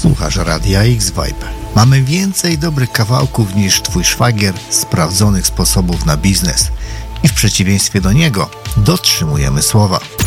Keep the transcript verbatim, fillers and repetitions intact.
Słuchasz Radia X-Vibe. Mamy więcej dobrych kawałków niż twój szwagier sprawdzonych sposobów na biznes i w przeciwieństwie do niego dotrzymujemy słowa.